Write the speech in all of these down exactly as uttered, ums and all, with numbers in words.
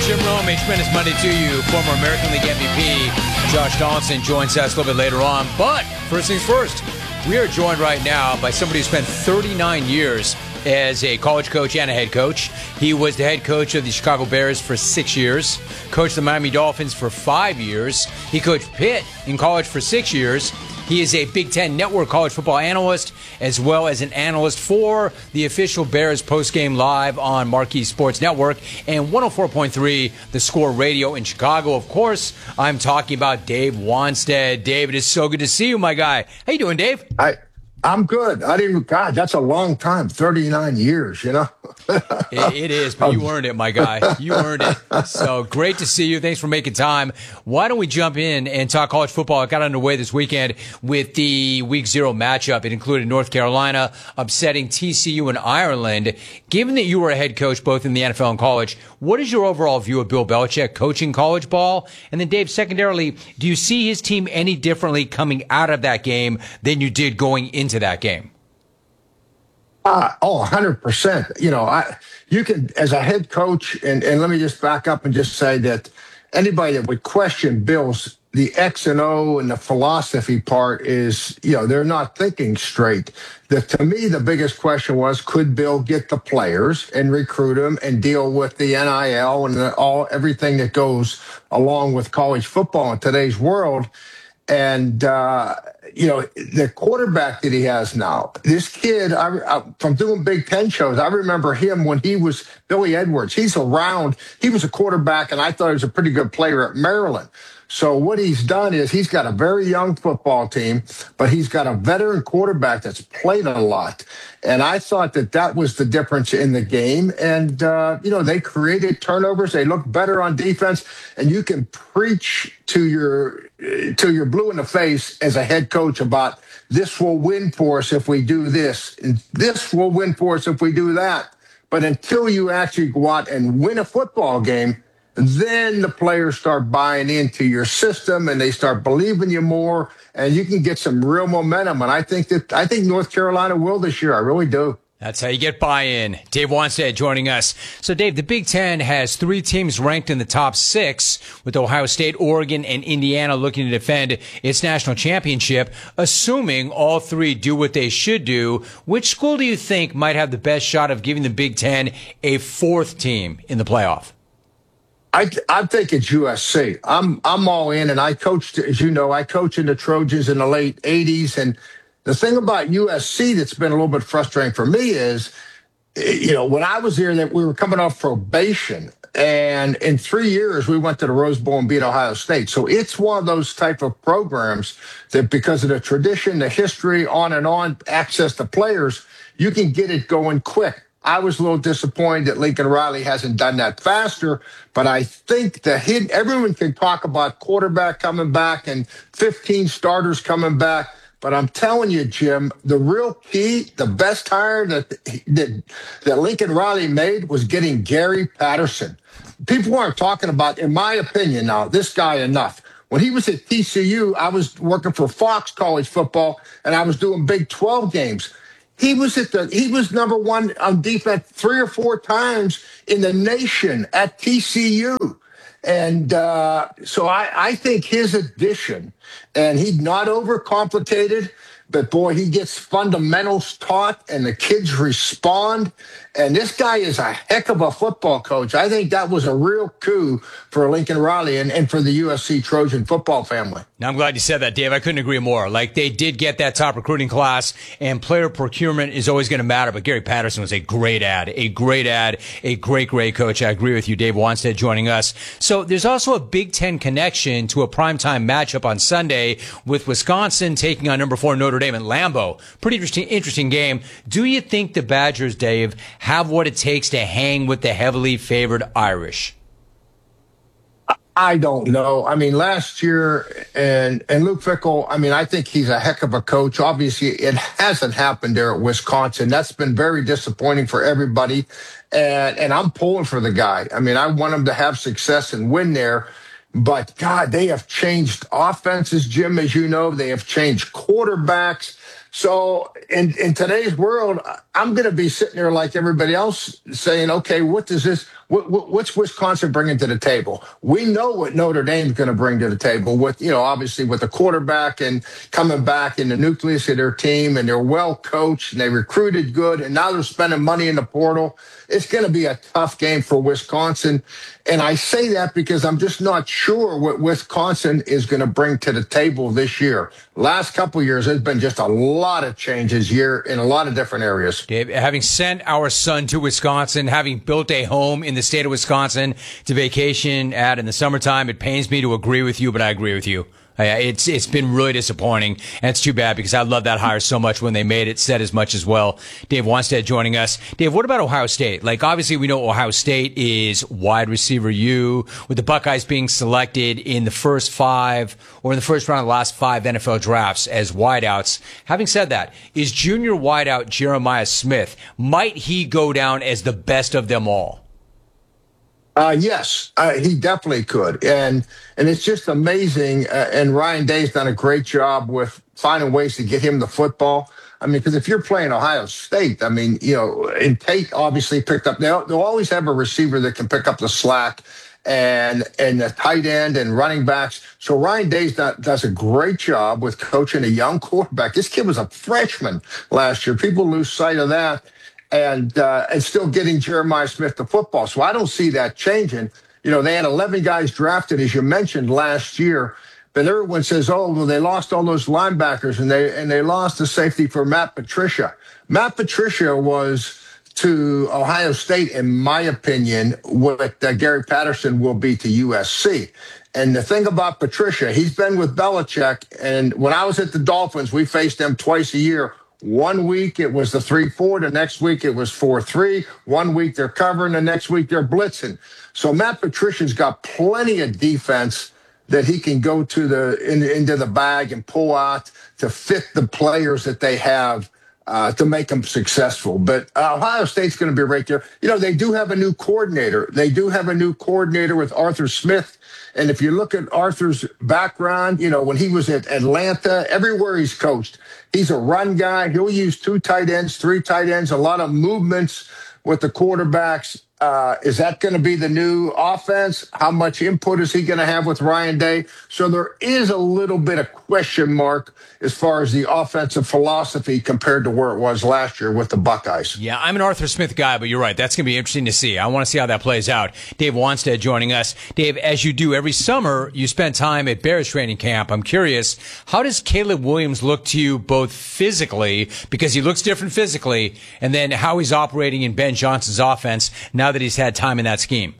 Jim Rome, a tremendous Monday to you. Former American League M V P Josh Donaldson joins us a little bit later on. But first things first, we are joined right now by somebody who spent thirty-nine years as a college coach and a head coach. He was the head coach of the Chicago Bears for six years, coached the Miami Dolphins for five years. He coached Pitt in college for six years. He is a Big Ten Network college football analyst, as well as an analyst for the official Bears postgame live on Marquee Sports Network and one oh four point three The Score Radio in Chicago. Of course, I'm talking about Dave Wannstedt. Dave, it is so good to see you, my guy. How you doing, Dave? I, I'm good. I didn't. God, that's a long time. thirty-nine years. You know. it, it is, but you earned it, my guy. You earned it. So great to see you. Thanks for making time. Why don't we jump in and talk college football? It got underway this weekend with the Week Zero matchup. It included North Carolina upsetting T C U in Ireland. Given that you were a head coach both in the N F L and college, what is your overall view of Bill Belichick coaching college ball? And then, Dave, secondarily, do you see his team any differently coming out of that game than you did going into that game? Uh, oh, one hundred percent. You know, I you can, as a head coach, and, and let me just back up and just say that anybody that would question Bill's, the X and O and the philosophy part is, you know, they're not thinking straight. The, to me, the biggest question was, could Bill get the players and recruit them and deal with the N I L and the, all everything that goes along with college football in today's world? And, uh, you know, the quarterback that he has now, this kid, I, I, from doing Big Ten shows, I remember him when he was Billy Edwards. He's around. He was a quarterback, and I thought he was a pretty good player at Maryland. So what he's done is he's got a very young football team, but he's got a veteran quarterback that's played a lot. And I thought that that was the difference in the game. And, uh, you know, they created turnovers. They look better on defense. And you can preach to your to your blue in the face as a head coach about this will win for us if we do this. And this will win for us if we do that. But until you actually go out and win a football game, then the players start buying into your system and they start believing you more, and you can get some real momentum. And I think that I think North Carolina will this year. I really do. That's how you get buy-in. Dave Wannstedt joining us. So, Dave, the Big Ten has three teams ranked in the top six, with Ohio State, Oregon, and Indiana looking to defend its national championship. Assuming all three do what they should do, which school do you think might have the best shot of giving the Big Ten a fourth team in the playoff? I I think it's U S C. I'm I'm all in, and I coached, as you know, I coached in the Trojans in the late eighties. And the thing about U S C that's been a little bit frustrating for me is, you know, when I was there, that we were coming off probation, and in three years we went to the Rose Bowl and beat Ohio State. So it's one of those type of programs that, because of the tradition, the history, on and on, access to players, you can get it going quick. I was a little disappointed that Lincoln Riley hasn't done that faster, but I think the hit, everyone can talk about quarterback coming back and fifteen starters coming back. But I'm telling you, Jim, the real key, the best hire that, that, that Lincoln Riley made was getting Gary Patterson. People aren't talking about, in my opinion now, this guy enough. When he was at T C U, I was working for Fox College Football, and I was doing Big twelve games. He was at the he was number one on defense three or four times in the nation at T C U. And uh, so I, I think his addition, and he's not overcomplicated, but boy, he gets fundamentals taught and the kids respond. And this guy is a heck of a football coach. I think that was a real coup for Lincoln Riley and, and for the U S C Trojan football family. Now, I'm glad you said that, Dave. I couldn't agree more. Like, they did get that top recruiting class, and player procurement is always going to matter. But Gary Patterson was a great ad, a great ad, a great, great coach. I agree with you, Dave Wannstedt joining us. So there's also a Big Ten connection to a primetime matchup on Sunday with Wisconsin taking on number four Notre Dame at Lambeau. Pretty interesting, interesting game. Do you think the Badgers, Dave, have what it takes to hang with the heavily favored Irish? I don't know. I mean, last year, and and Luke Fickell, I mean, I think he's a heck of a coach. Obviously, it hasn't happened there at Wisconsin. That's been very disappointing for everybody. And and I'm pulling for the guy. I mean, I want him to have success and win there. But, God, they have changed offenses, Jim, as you know. They have changed quarterbacks. So in, in today's world, I'm going to be sitting there like everybody else saying, okay, what does this, what, what, what's Wisconsin bringing to the table? We know what Notre Dame's going to bring to the table with, you know, obviously with the quarterback and coming back in the nucleus of their team, and they're well coached and they recruited good, and now they're spending money in the portal. It's going to be a tough game for Wisconsin. And I say that because I'm just not sure what Wisconsin is going to bring to the table this year. Last couple of years, there's been just a lot of changes here in a lot of different areas. Dave, having sent our son to Wisconsin, having built a home in the state of Wisconsin to vacation at in the summertime, it pains me to agree with you, but I agree with you. Uh, It's it's been really disappointing, and it's too bad because I love that hire so much when they made it, said as much as well. Dave Wanstead joining us. Dave, what about Ohio State? Like, obviously, we know Ohio State is wide receiver U, with the Buckeyes being selected in the first five or in the first round of the last five N F L drafts as wideouts. Having said that, is junior wideout Jeremiah Smith, might he go down as the best of them all? Uh, yes, uh, he definitely could. And and it's just amazing. Uh, and Ryan Day's done a great job with finding ways to get him the football. I mean, because if you're playing Ohio State, I mean, you know, and Tate obviously picked up, they'll, they'll always have a receiver that can pick up the slack, and and the tight end and running backs. So Ryan Day's done, does a great job with coaching a young quarterback. This kid was a freshman last year. People lose sight of that. And uh, and still getting Jeremiah Smith the football. So I don't see that changing. You know, they had eleven guys drafted, as you mentioned, last year. But everyone says, oh, well, they lost all those linebackers, and they and they lost the safety for Matt Patricia. Matt Patricia was to Ohio State, in my opinion, what uh, Gary Patterson will be to U S C. And the thing about Patricia, he's been with Belichick. And when I was at the Dolphins, we faced them twice a year. One week it was the three four, the next week it was four three. One week they're covering, the next week they're blitzing. So Matt Patricia's got plenty of defense that he can go to the in, into the bag and pull out to fit the players that they have uh, to make them successful. But uh, Ohio State's going to be right there. You know, they do have a new coordinator. They do have a new coordinator with Arthur Smith. And if you look at Arthur's background, you know, when he was at Atlanta, everywhere he's coached, he's a run guy. He'll use two tight ends, three tight ends, a lot of movements with the quarterbacks. Uh, is that going to be the new offense? How much input is he going to have with Ryan Day? So there is a little bit of question mark as far as the offensive philosophy compared to where it was last year with the Buckeyes. Yeah, I'm an Arthur Smith guy, but you're right. That's going to be interesting to see. I want to see how that plays out. Dave Wanstead joining us. Dave, as you do every summer, you spend time at Bears training camp. I'm curious, how does Caleb Williams look to you both physically, because he looks different physically, and then how he's operating in Ben Johnson's offense now that he's had time in that scheme?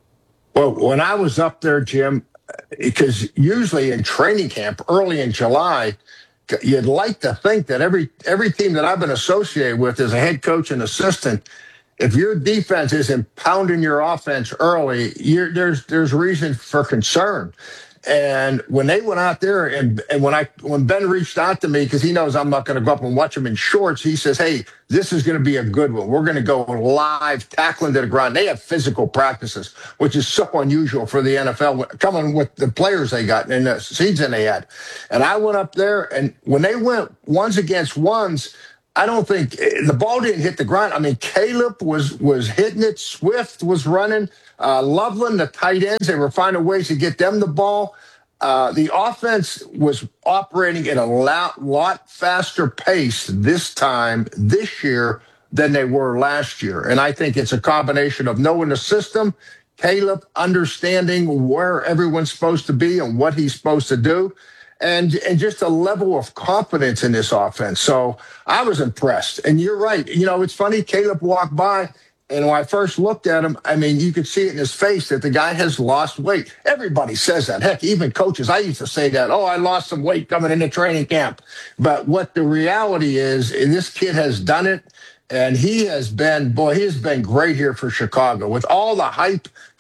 Well, when I was up there, Jim, because usually in training camp early in July, you'd like to think that every every team that I've been associated with as a head coach and assistant, if your defense isn't pounding your offense early, you're, there's there's reason for concern. And when they went out there, and, and when I when Ben reached out to me, because he knows I'm not going to go up and watch him in shorts, he says, hey, this is going to be a good one. We're going to go live, tackling to the ground. They have physical practices, which is so unusual for the N F L, coming with the players they got and the season they had. And I went up there, and when they went ones against ones, I don't think the ball didn't hit the ground. I mean, Caleb was was hitting it. Swift was running. Uh, Loveland, the tight ends, they were finding ways to get them the ball. Uh, the offense was operating at a lot, lot faster pace this time, this year, than they were last year. And I think it's a combination of knowing the system, Caleb understanding where everyone's supposed to be and what he's supposed to do, and and just a level of confidence in this offense. So I was impressed. And you're right. You know, it's funny, Caleb walked by, and when I first looked at him, I mean, you could see it in his face that the guy has lost weight. Everybody says that. Heck, even coaches, I used to say that, oh, I lost some weight coming into training camp. But what the reality is, and this kid has done it, and he has been, boy, he has been great here for Chicago. With all the hype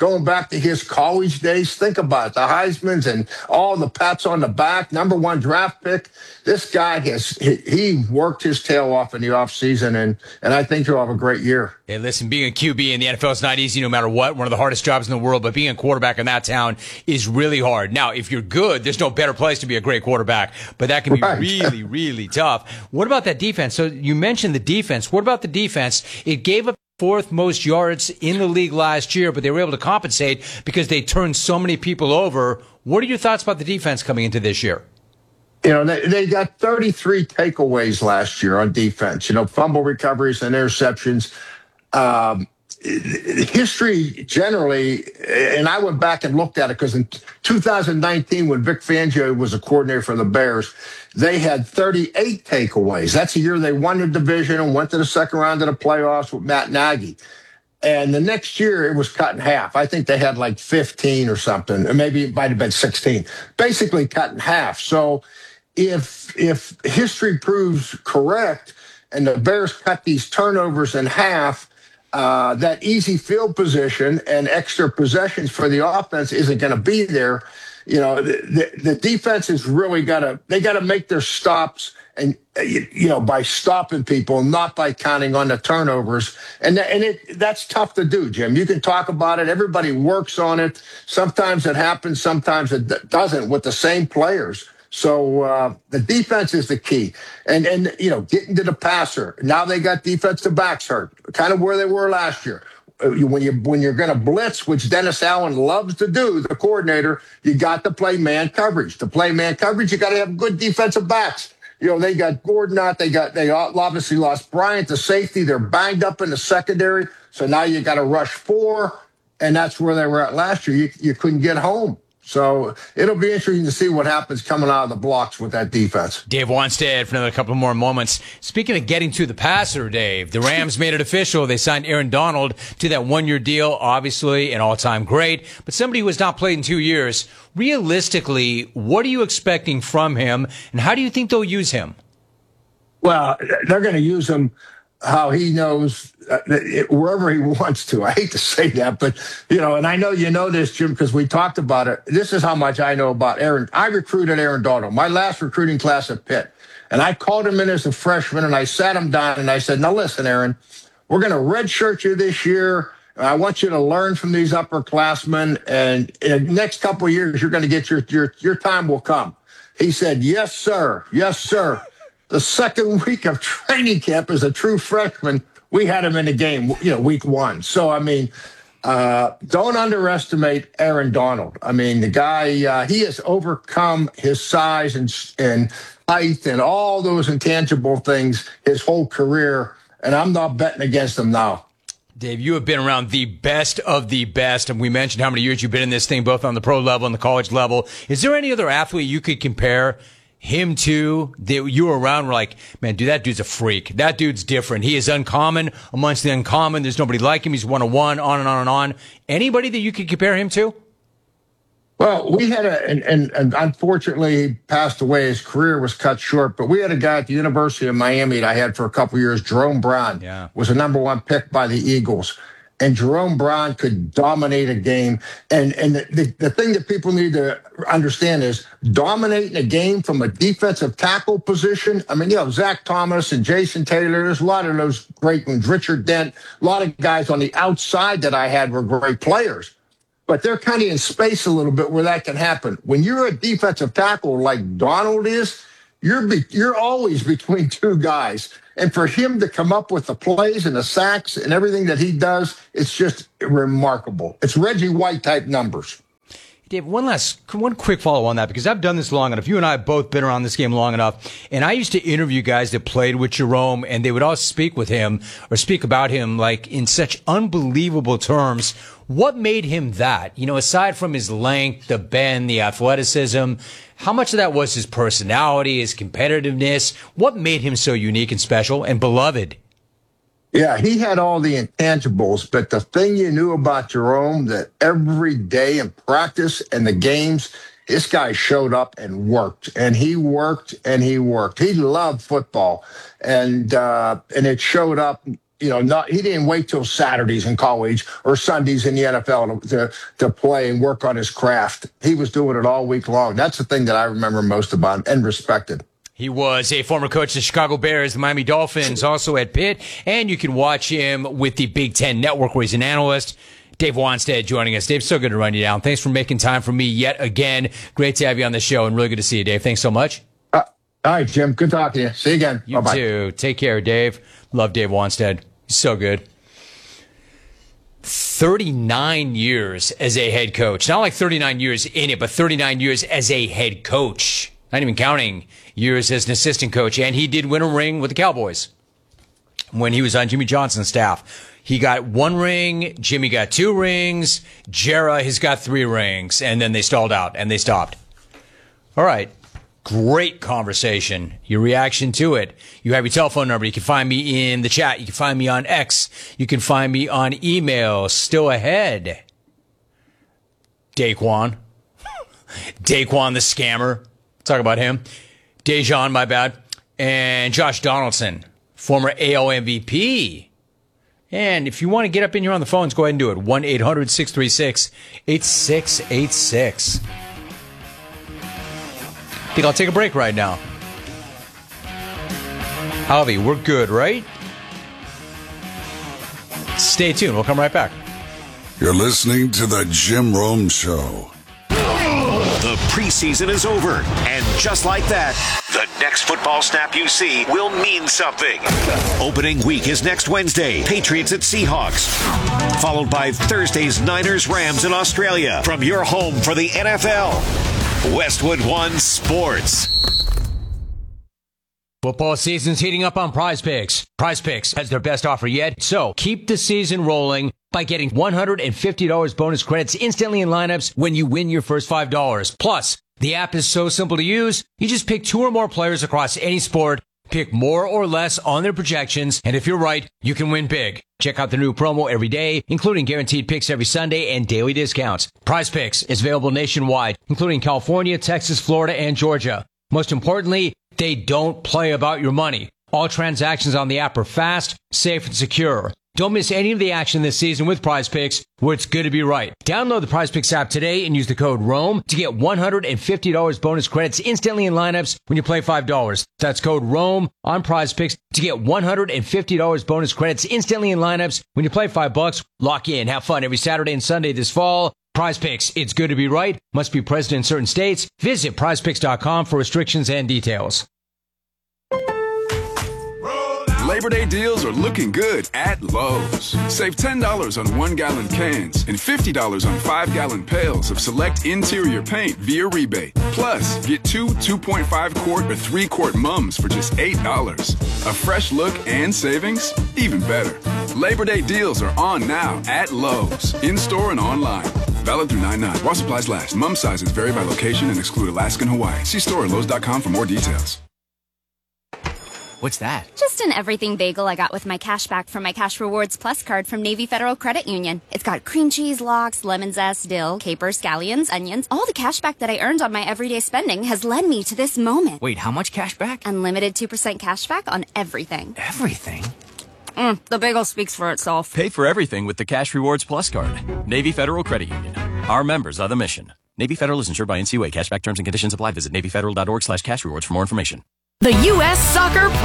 going back to his college days. Think about it, the Heisman's and all the pats on the back, number one draft pick. This guy has he, he worked his tail off in the offseason, and and I think he'll have a great year. Hey, listen, being a Q B in the N F L is not easy no matter what. One of the hardest jobs in the world, but being a quarterback in that town is really hard. Now, if you're good, there's no better place to be a great quarterback, but that can be Right. really, really tough. What about that defense? So you mentioned the defense. What about the defense? It gave up fourth most yards in the league last year, but they were able to compensate because they turned so many people over. What are your thoughts about the defense coming into this year? You know, they, they got thirty-three takeaways last year on defense, you know, fumble recoveries and interceptions. Um, history generally, and I went back and looked at it because in two thousand nineteen, when Vic Fangio was a coordinator for the Bears, they had thirty-eight takeaways. That's the year they won the division and went to the second round of the playoffs with Matt Nagy. And the next year, it was cut in half. I think they had like fifteen or something, or maybe it might have been sixteen. Basically cut in half. So if if history proves correct and the Bears cut these turnovers in half, uh, that easy field position and extra possessions for the offense isn't going to be there. You know, the, the, the defense has really got to, they got to make their stops and, you know, by stopping people, not by counting on the turnovers. And, and it, that's tough to do, Jim. You can talk about it. Everybody works on it. Sometimes it happens. Sometimes it doesn't with the same players. So uh, the defense is the key. And, and, you know, getting to the passer. Now they got defensive backs hurt, kind of where they were last year. When, you, when you're going to blitz, which Dennis Allen loves to do, the coordinator, you got to play man coverage. To play man coverage, you got to have good defensive backs. You know, they got Gordon out. They got they obviously lost Bryant to safety. They're banged up in the secondary. So now you got to rush four, and that's where they were at last year. You, you couldn't get home. So it'll be interesting to see what happens coming out of the blocks with that defense. Dave Wanstead for another couple more moments. Speaking of getting to the passer, Dave, the Rams made it official. They signed Aaron Donald to that one-year deal, obviously an all-time great, but somebody who has not played in two years. Realistically, what are you expecting from him, and how do you think they'll use him? Well, they're going to use him how he knows, uh, it, wherever he wants to. I hate to say that, but, you know, and I know you know this, Jim, because we talked about it. This is how much I know about Aaron. I recruited Aaron Donald, my last recruiting class at Pitt. And I called him in as a freshman, and I sat him down, and I said, now listen, Aaron, we're going to redshirt you this year. I want you to learn from these upperclassmen, and in the next couple of years, you're going to get your, your, your time will come. He said, yes, sir. Yes, sir. The second week of training camp as a true freshman, we had him in the game, you know, week one. So, I mean, uh, don't underestimate Aaron Donald. I mean, the guy, uh, he has overcome his size and, and height and all those intangible things his whole career, and I'm not betting against him now. Dave, you have been around the best of the best, and we mentioned how many years you've been in this thing, both on the pro level and the college level. Is there any other athlete you could compare him to that you were around were like, man, dude, that dude's a freak. That dude's different. He is uncommon amongst the uncommon. There's nobody like him. He's one on one, on and on and on. Anybody that you could compare him to? Well, we had a, and, and, and unfortunately he passed away. His career was cut short, but we had a guy at the University of Miami that I had for a couple of years, Jerome Brown, yeah. was a number one pick by the Eagles. And Jerome Brown could dominate a game. And and the, the, the thing that people need to understand is dominating a game from a defensive tackle position. I mean, you know, Zach Thomas and Jason Taylor, there's a lot of those great ones, Richard Dent, a lot of guys on the outside that I had were great players. But they're kind of in space a little bit where that can happen. When you're a defensive tackle like Donald is, you're be, you're always between two guys. And for him to come up with the plays and the sacks and everything that he does, it's just remarkable. It's Reggie White type numbers. Dave, one last, one quick follow on that, because I've done this long enough. You and I have both been around this game long enough. And I used to interview guys that played with Jerome, and they would all speak with him or speak about him like in such unbelievable terms. What made him that? You know, aside from his length, the bend, the athleticism, how much of that was his personality, his competitiveness? What made him so unique and special and beloved? Yeah, he had all the intangibles, but the thing you knew about Jerome, that every day in practice and the games, this guy showed up and worked, and he worked and he worked. He loved football, and uh, and it showed up, you know, not he didn't wait till Saturdays in college or Sundays in the N F L to, to, to play and work on his craft. He was doing it all week long. That's the thing that I remember most about him and respected. He was a former coach of the Chicago Bears, the Miami Dolphins, also at Pitt, and you can watch him with the Big Ten Network where he's an analyst. Dave Wannstedt joining us. Dave, so good to run you down. Thanks for making time for me yet again. Great to have you on the show and really good to see you, Dave. Thanks so much. Uh, all right, Jim. Good talking to you. See you again. You Bye-bye. too. Take care, Dave. Love Dave Wannstedt. He's so good. thirty-nine years as a head coach. Not like thirty-nine years in it, but thirty-nine years as a head coach. Not even counting years as an assistant coach. And he did win a ring with the Cowboys when he was on Jimmy Johnson's staff. He got one ring. Jimmy got two rings. Jera has got three rings. And then they stalled out and they stopped. All right. Great conversation. Your reaction to it. You have your telephone number. You can find me in the chat. You can find me on X. You can find me on email. Still ahead. Daquan. Daquan the scammer. Talk about him. Dejan, my bad. And Josh Donaldson, former A L M V P. And if you want to get up in here on the phones, go ahead and do it. one eight hundred six three six eight six eight six. I think I'll take a break right now. Javi, we're good, right? Stay tuned. We'll come right back. You're listening to The Jim Rome Show. The preseason is over, and just like that, the next football snap you see will mean something. Opening week is next Wednesday, Patriots at Seahawks, followed by Thursday's Niners Rams in Australia. From your home for the N F L, Westwood One Sports. Football season's heating up on Prize Picks. Prize Picks has their best offer yet, so keep the season rolling by getting one hundred fifty dollars bonus credits instantly in lineups when you win your first five dollars. Plus, the app is so simple to use, you just pick two or more players across any sport, pick more or less on their projections, and if you're right, you can win big. Check out the new promo every day, including guaranteed picks every Sunday and daily discounts. Prize Picks is available nationwide, including California, Texas, Florida, and Georgia. Most importantly, they don't play about your money. All transactions on the app are fast, safe, and secure. Don't miss any of the action this season with Prize Picks, where it's good to be right. Download the Prize Picks app today and use the code ROME to get one hundred fifty dollars bonus credits instantly in lineups when you play five dollars. That's code ROME on Prize Picks to get one hundred fifty dollars bonus credits instantly in lineups when you play five bucks. Lock in. Have fun every Saturday and Sunday this fall. Prize Picks. It's good to be right. Must be present in certain states. Visit prize picks dot com for restrictions and details. Labor Day deals are looking good at Lowe's. Save ten dollars on one-gallon cans and fifty dollars on five-gallon pails of select interior paint via rebate. Plus, get two two point five quart or three quart mums for just eight dollars. A fresh look and savings? Even better. Labor Day deals are on now at Lowe's, in-store and online. Valid through nine nine. While supplies last. Mum sizes vary by location and exclude Alaska and Hawaii. See store at lowes dot com for more details. What's that? Just an everything bagel I got with my cash back from my Cash Rewards Plus card from Navy Federal Credit Union. It's got cream cheese, lox, lemon zest, dill, capers, scallions, onions. All the cash back that I earned on my everyday spending has led me to this moment. Wait, how much cash back? Unlimited two percent cash back on everything. Everything? Mm, the bagel speaks for itself. Pay for everything with the Cash Rewards Plus card. Navy Federal Credit Union. Our members are the mission. Navy Federal is insured by N C U A. Cashback terms and conditions apply. Visit navy federal dot org slash cash rewards for more information. The U S Soccer Po-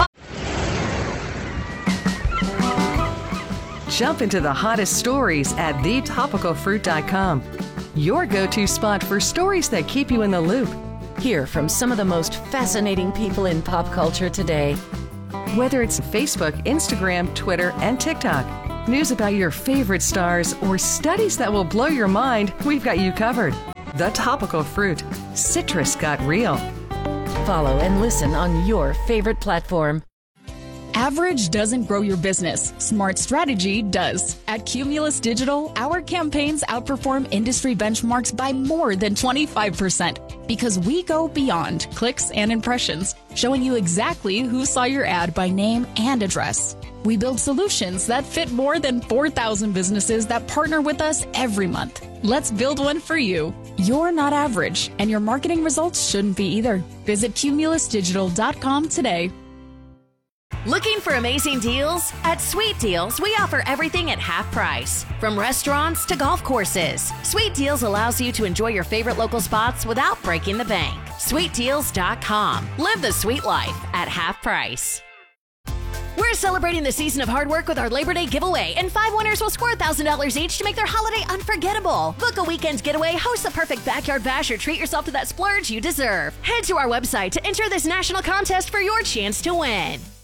Jump into the hottest stories at the topical fruit dot com. Your go-to spot for stories that keep you in the loop. Hear from some of the most fascinating people in pop culture today. Whether it's Facebook, Instagram, Twitter, and TikTok, news about your favorite stars, or studies that will blow your mind, we've got you covered. The Topical Fruit. Citrus got real. Follow and listen on your favorite platform. Average doesn't grow your business. Smart strategy does. At Cumulus Digital, our campaigns outperform industry benchmarks by more than twenty-five percent because we go beyond clicks and impressions, showing you exactly who saw your ad by name and address. We build solutions that fit more than four thousand businesses that partner with us every month. Let's build one for you. You're not average, and your marketing results shouldn't be either. Visit cumulus digital dot com today. Looking for amazing deals? At Sweet Deals, we offer everything at half price. From restaurants to golf courses, Sweet Deals allows you to enjoy your favorite local spots without breaking the bank. sweet deals dot com. Live the sweet life at half price. We're celebrating the season of hard work with our Labor Day giveaway, and five winners will score one thousand dollars each to make their holiday unforgettable. Book a weekend getaway, host the perfect backyard bash, or treat yourself to that splurge you deserve. Head to our website to enter this national contest for your chance to win.